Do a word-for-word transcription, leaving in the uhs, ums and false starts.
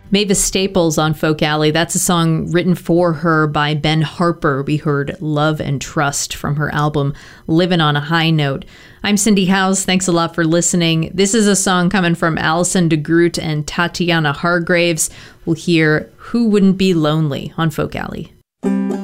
Mavis Staples on Folk Alley. That's a song written for her by Ben Harper. We heard Love and Trust from her album Living on a High Note. I'm Cindy Howes. Thanks a lot for listening. This is a song coming from Alison DeGroot and Tatiana Hargraves. We'll hear Who Wouldn't Be Lonely on Folk Alley.